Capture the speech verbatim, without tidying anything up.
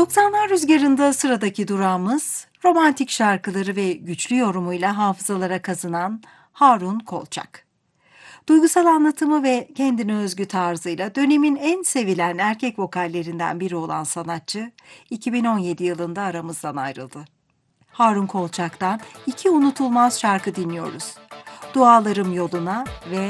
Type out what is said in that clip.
doksanlar rüzgarında sıradaki durağımız, romantik şarkıları ve güçlü yorumuyla hafızalara kazınan Harun Kolçak. Duygusal anlatımı ve kendine özgü tarzıyla dönemin en sevilen erkek vokallerinden biri olan sanatçı, iki bin on yedi yılında aramızdan ayrıldı. Harun Kolçak'tan iki unutulmaz şarkı dinliyoruz. Dualarım Yoluna ve